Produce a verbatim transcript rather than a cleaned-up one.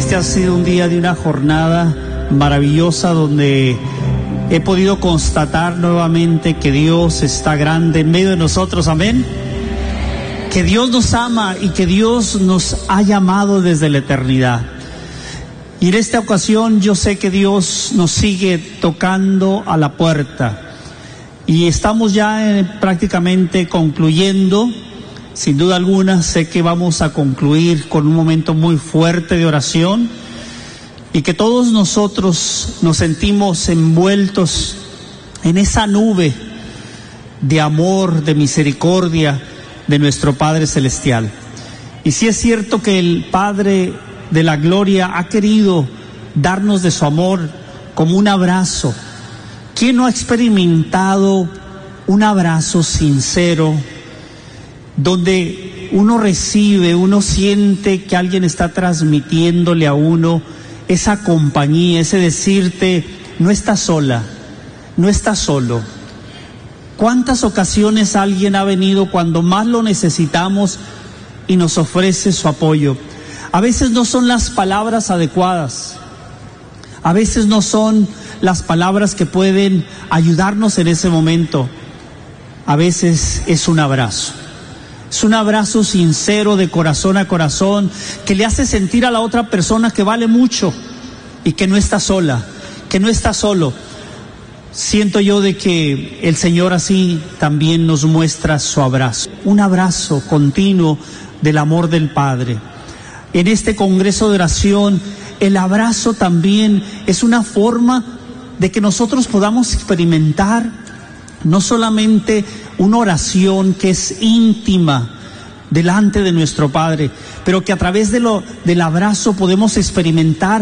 Este ha sido un día de una jornada maravillosa donde he podido constatar nuevamente que Dios está grande en medio de nosotros, amén. Que Dios nos ama y que Dios nos ha llamado desde la eternidad. Y en esta ocasión yo sé que Dios nos sigue tocando a la puerta. Y estamos ya eh, prácticamente concluyendo. Sin duda alguna sé que vamos a concluir con un momento muy fuerte de oración y que todos nosotros nos sentimos envueltos en esa nube de amor, de misericordia de nuestro Padre Celestial. Y sí es cierto que el Padre de la Gloria ha querido darnos de su amor como un abrazo. ¿Quién no ha experimentado un abrazo sincero donde uno recibe, uno siente que alguien está transmitiéndole a uno esa compañía, ese decirte, no estás sola, no estás solo? ¿Cuántas ocasiones alguien ha venido cuando más lo necesitamos y nos ofrece su apoyo? A veces no son las palabras adecuadas, a veces no son las palabras que pueden ayudarnos en ese momento, a veces es un abrazo. Es un abrazo sincero de corazón a corazón que le hace sentir a la otra persona que vale mucho y que no está sola, que no está solo. Siento yo de que el Señor así también nos muestra su abrazo, un abrazo continuo del amor del Padre. En este congreso de oración, el abrazo también es una forma de que nosotros podamos experimentar no solamente una oración que es íntima delante de nuestro Padre, pero que a través de lo, del abrazo podemos experimentar